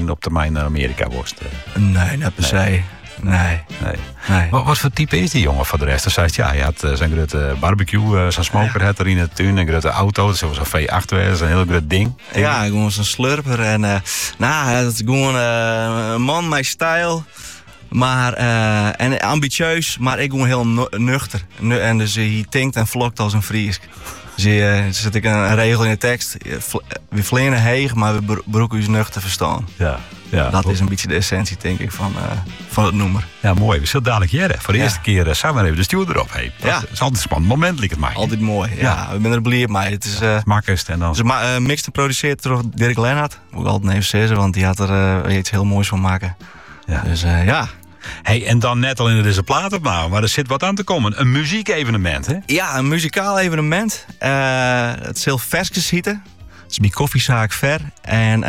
misschien op termijn naar Amerika worst? Nee, net per se. Nee. Wat voor type is die jongen voor de rest? Dan zei hij had zijn grote barbecue, zijn smoker had er in de tuin, een grote auto, zoals een V8 was, een heel groot ding. Ja, gewoon zo'n slurper. En het is gewoon een man met stijl. Maar, en ambitieus, maar ik gewoon heel nuchter. En dus hij tinkt en vlokt als een Fries. Dus er zit een regel in de tekst. We vlenen heeg, maar we broeken ons nuchter verstaan. Ja, dat is een beetje de essentie, denk ik, van het nummer. Ja, mooi. We zullen dadelijk jaren. Voor de eerste keer samen even de stuur erop. Hey, het is altijd een spannend moment, lijkt het mij. Altijd mooi, ja. We zijn er blij mee. Het is makkelijk en dan. Dus mixed en produceerd door Dirk Lennart. Moet ik altijd even zeggen, want die had er iets heel moois van maken. Ja. Dus ja. Hey, en dan net al in deze plaatopname, maar er zit wat aan te komen. Een muziekevenement, hè? Ja, een muzikaal evenement. Het is heel vers hieten. Het is mijn koffiezaak ver. En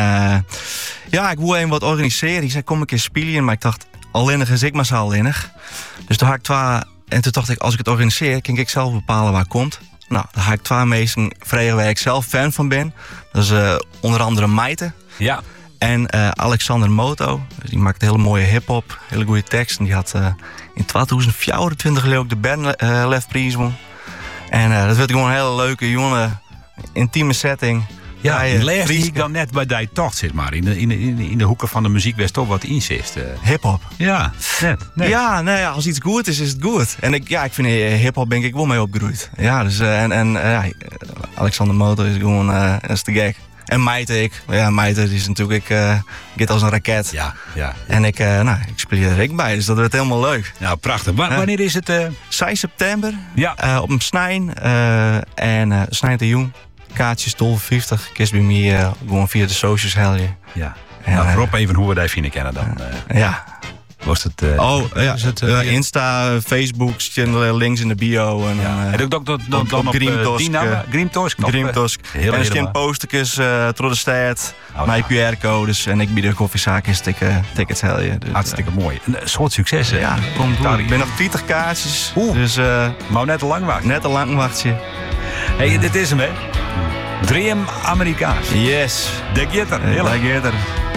ik wil even wat organiseren. Ik zei, kom een keer spelen. Maar ik dacht, alleenig is ik maar zo alleenig. Dus toen had ik en toen dacht ik, als ik het organiseer, kan ik zelf bepalen waar het komt. Nou, dan ga ik 2 mensen vragen waar ik zelf fan van ben. Dat is onder andere Maite. Ja. En Alexander Moto, dus die maakt hele mooie hip-hop, hele goede tekst. En die had in 2024 ook de bandlefprijs won. En dat werd gewoon een hele leuke, jonge, intieme setting. Ja, lees ik dan net bij die tocht zit maar. In de hoeken van de muziek werd toch wat inzist. Hip-hop. Ja, net. Ja, nee, als iets goed is, is het goed. En ik vind hip-hop ben ik wel mee opgegroeid. Ja, dus Alexander Moto is gewoon, dat is te gek. En Maite, Maite die is natuurlijk, gaat als een raket. Ja. En ik speel er ik bij, dus dat wordt helemaal leuk. Nou, prachtig. Wanneer is het? 6 september, ja. op een Snijn. En Snijn te Jong. Kaartjes $50. Kies bij mij gewoon via de socials helden. Ja. En Rob even hoe we dat vinden kennen dan. Ja. Was het? Is het Insta, Facebook, links in de bio. En ook dan op Grimtosk. En er staan postertjes door de stad, mijn QR-codes en ik bied de koffiezaak in tickets helden. Dus, hartstikke mooi. Een soort succes, hè? Ja, komt goed. Ik ben nog 40 kaartjes. Dus, maar net een lang wacht. Net een lang wachtje. Hey, dit is hem, hè? Dream Amerikaans. Yes. De Gitter. De Gitter.